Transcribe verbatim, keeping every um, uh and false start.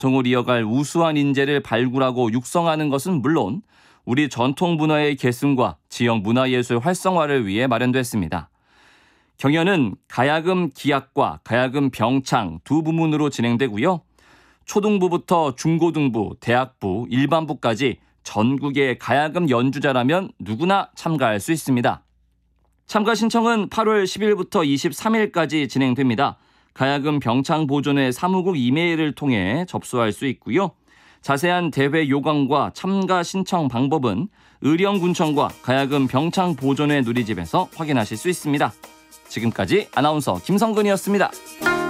전통을 이어갈 우수한 인재를 발굴하고 육성하는 것은 물론 우리 전통 문화의 계승과 지역 문화예술 활성화를 위해 마련됐습니다. 경연은 가야금 기악과 가야금 병창 두 부문으로 진행되고요. 초등부부터 중고등부, 대학부, 일반부까지 전국의 가야금 연주자라면 누구나 참가할 수 있습니다. 참가 신청은 팔월 십일부터 이십삼일까지 진행됩니다. 가야금 병창 보존회 사무국 이메일을 통해 접수할 수 있고요. 자세한 대회 요강과 참가 신청 방법은 의령군청과 가야금 병창 보존회 누리집에서 확인하실 수 있습니다. 지금까지 아나운서 김성근이었습니다.